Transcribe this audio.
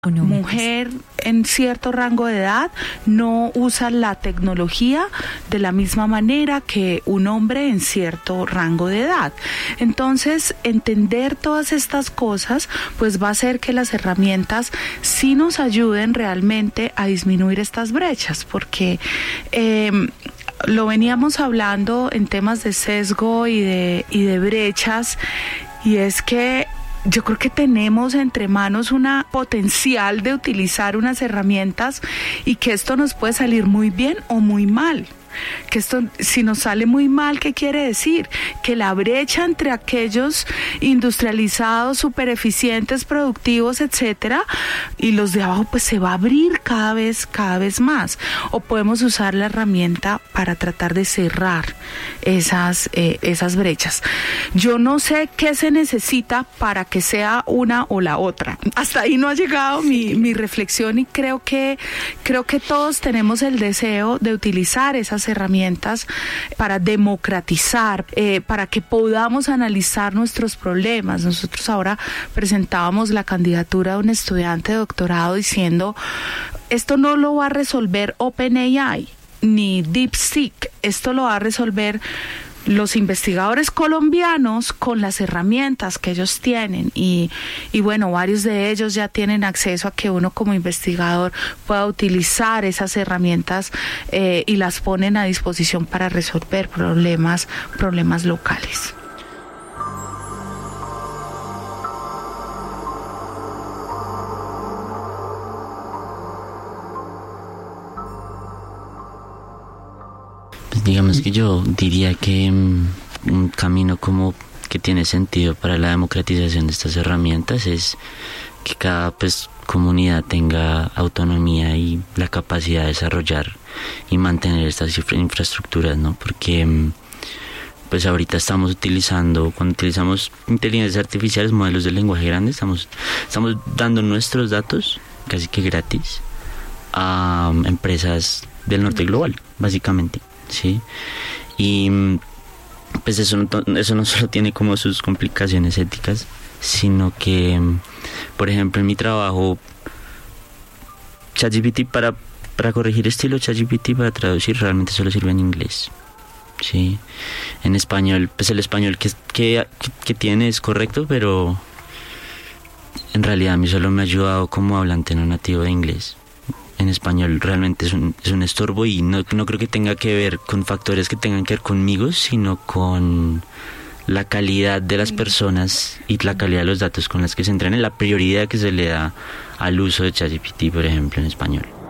Mujer en cierto rango de edad no usa la tecnología de la misma manera que un hombre en cierto rango de edad. Entonces, entender todas estas cosas pues va a hacer que las herramientas sí nos ayuden realmente a disminuir estas brechas, porque lo veníamos hablando en temas de sesgo y de brechas, y es que yo creo que tenemos entre manos una potencial de utilizar unas herramientas y que esto nos puede salir muy bien o muy mal. Que esto, si nos sale muy mal, ¿qué quiere decir? Que la brecha entre aquellos industrializados, súper eficientes, productivos, etcétera, y los de abajo, pues se va a abrir cada vez más. O podemos usar la herramienta para tratar de cerrar esas brechas. Yo no sé qué se necesita para que sea una o la otra. Hasta ahí no ha llegado mi reflexión, y creo que todos tenemos el deseo de utilizar esas herramientas para democratizar, para que podamos analizar nuestros problemas. Nosotros ahora presentábamos la candidatura de un estudiante de doctorado diciendo: esto no lo va a resolver OpenAI ni DeepSeek, esto lo va a resolver los investigadores colombianos con las herramientas que ellos tienen, y bueno, varios de ellos ya tienen acceso a que uno como investigador pueda utilizar esas herramientas y las ponen a disposición para resolver problemas locales. Digamos que yo diría que un camino como que tiene sentido para la democratización de estas herramientas es que cada comunidad tenga autonomía y la capacidad de desarrollar y mantener estas infraestructuras, ¿no? Porque pues ahorita cuando utilizamos inteligencias artificiales, modelos de lenguaje grande, estamos dando nuestros datos casi que gratis a empresas del norte global, básicamente. Sí, y pues eso no solo tiene como sus complicaciones éticas, sino que, por ejemplo, en mi trabajo, ChatGPT para corregir estilo, ChatGPT para traducir realmente solo sirve en inglés. Sí, en español, pues el español que tiene es correcto, pero en realidad a mí solo me ha ayudado como hablante no nativo de inglés. En español realmente es un estorbo, y no creo que tenga que ver con factores que tengan que ver conmigo, sino con la calidad de las personas y la calidad de los datos con las que se entrenan, la prioridad que se le da al uso de ChatGPT, por ejemplo, en español.